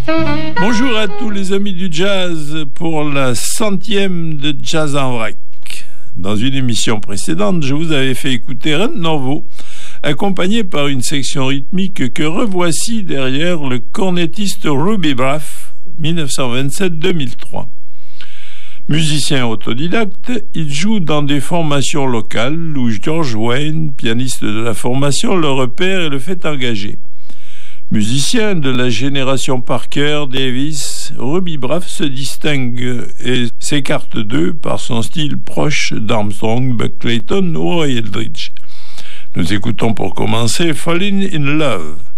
Bonjour à tous les amis du jazz pour la 100e de Jazz en vrac. Dans une émission précédente, je vous avais fait écouter Rent Norvo, accompagné par une section rythmique que revoici derrière le cornettiste Ruby Braff, 1927-2003. Musicien autodidacte, il joue dans des formations locales où George Wayne, pianiste de la formation, le repère et le fait engager. Musicien de la génération Parker, Davis, Ruby Braff se distingue et s'écarte d'eux par son style proche d'Armstrong, Buck Clayton ou Roy Eldridge. Nous écoutons pour commencer Fallin' in Love.